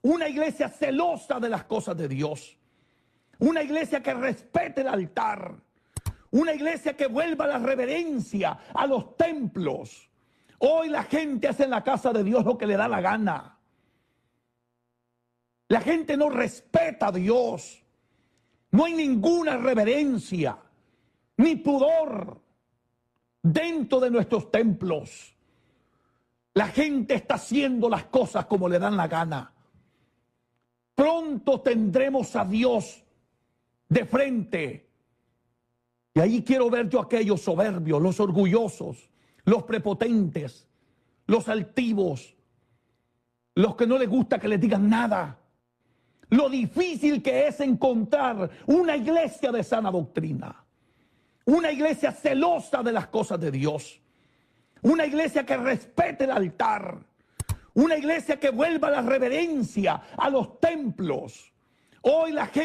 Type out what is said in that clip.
Una iglesia celosa de las cosas de Dios. Una iglesia que respete el altar. Una iglesia que vuelva la reverencia a los templos. Hoy la gente hace en la casa de Dios lo que le da la gana. La gente no respeta a Dios. No hay ninguna reverencia ni pudor dentro de nuestros templos. La gente está haciendo las cosas como le dan la gana. Pronto tendremos a Dios de frente. Y ahí quiero ver yo aquellos soberbios, los orgullosos, los prepotentes, los altivos, los que no les gusta que les digan nada. Lo difícil que es encontrar una iglesia de sana doctrina. Una iglesia celosa de las cosas de Dios. Una iglesia que respete el altar. Una iglesia que vuelva la reverencia a los templos. Hoy la gente